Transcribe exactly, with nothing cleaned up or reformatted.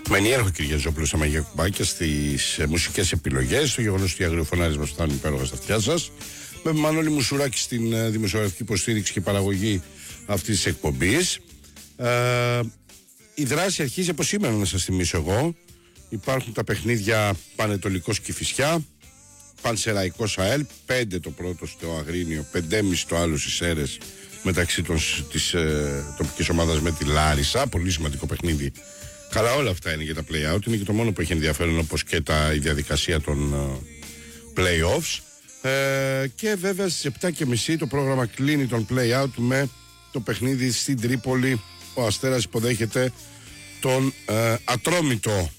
Με ενιαίροχο Κυριαζόπουλο στα μαγεία κουμπάκια, στις ε, μουσικές επιλογές, στο γεγονός ότι οι αγριοφωνάρες μας φτάνουν υπέροχα στα αυτιά σας. Με Μανώλη Μουσουράκη στην ε, δημοσιογραφική υποστήριξη και παραγωγή αυτής της εκπομπής. Ε, η δράση αρχίζει από σήμερα, να σας θυμίσω εγώ. Υπάρχουν τα παιχνίδια Πανετολικός Κηφισιά, Πανσεραϊκός ΑΕΛ, πέντε το πρώτο στο Αγρίνιο, πεντέμισι το άλλο στις Σέρρες, μεταξύ των, της ε, τοπικής ομάδας με τη Λάρισα. Πολύ σημαντικό παιχνίδι. Καλά, όλα αυτά είναι για τα play-out. Είναι και το μόνο που έχει ενδιαφέρον, όπως και τα, η διαδικασία των uh, play-offs. Ε, και βέβαια στις επτά και μισή το πρόγραμμα κλείνει τον play-out με το παιχνίδι στην Τρίπολη. Ο Αστέρας υποδέχεται τον uh, Ατρόμητο.